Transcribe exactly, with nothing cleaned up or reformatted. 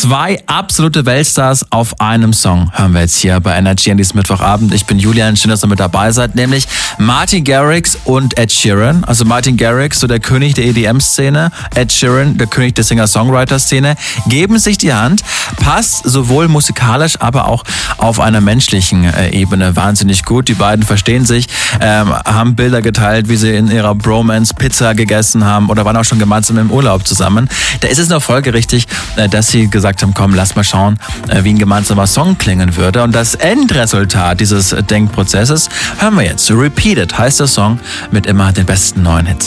Zwei absolute Weltstars auf einem Song hören wir jetzt hier bei Energy an diesem Mittwochabend. Ich bin Julian, schön, dass ihr mit dabei seid, nämlich Martin Garrix und Ed Sheeran. Also Martin Garrix, so der König der E D M-Szene, Ed Sheeran, der König der Singer-Songwriter-Szene, geben sich die Hand, passt sowohl musikalisch, aber auch auf einer menschlichen äh, Ebene wahnsinnig gut. Die beiden verstehen sich, ähm, haben Bilder geteilt, wie sie in ihrer Bromance Pizza gegessen haben oder waren auch schon gemeinsam im Urlaub zusammen. Da ist es nur folgerichtig, äh, dass sie gesagt haben, komm, lass mal schauen, wie ein gemeinsamer Song klingen würde. Und das Endresultat dieses Denkprozesses hören wir jetzt. Repeated heißt der Song mit immer den besten neuen Hits.